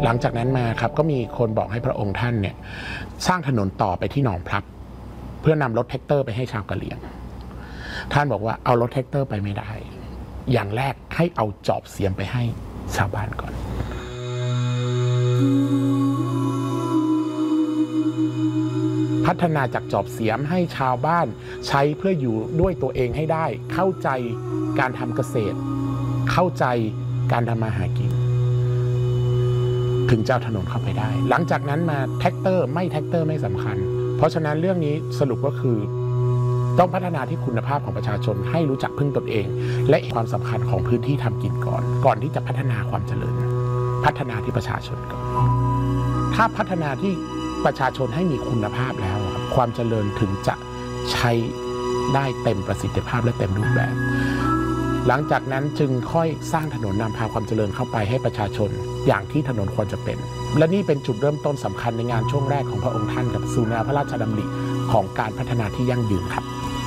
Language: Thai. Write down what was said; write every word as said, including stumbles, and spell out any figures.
หลังจากนั้นมาครับก็มีคนบอกให้พระองค์ท่านเนี่ยสร้างถนนต่อไปที่หนองพลับเพื่อนำรถแท็กเตอร์ไปให้ชาวกะเหรี่ยงท่านบอกว่าเอารถแท็กเตอร์ไปไม่ได้อย่างแรกให้เอาจอบเสียมไปให้ชาวบ้านก่อนพัฒนาจากจอบเสียมให้ชาวบ้านใช้เพื่ออยู่ด้วยตัวเองให้ได้เข้าใจการทำเกษตรเข้าใจการทำมาหากินถึงจะเอาถนนเข้าไปได้หลังจากนั้นมาแท็กเตอร์ไม่แท็กเตอร์ไม่สำคัญเพราะฉะนั้นเรื่องนี้สรุปก็คือต้องพัฒนาที่คุณภาพของประชาชนให้รู้จักพึ่งตนเองและความสำคัญของพื้นที่ทำกินก่อนก่อนที่จะพัฒนาความเจริญพัฒนาที่ประชาชนก่อนถ้าพัฒนาที่ประชาชนให้มีคุณภาพแล้วความเจริญถึงจะใช้ได้เต็มประสิทธิภาพและเต็มรูปแบบหลังจากนั้นจึงค่อยสร้างถนนนำพาความเจริญเข้าไปให้ประชาชนอย่างที่ถนนควรจะเป็นและนี่เป็นจุดเริ่มต้นสำคัญในงานช่วงแรกของพระองค์ท่านกับสู่แนวพระราชดำริของการพัฒนาที่ยั่งยืนครับ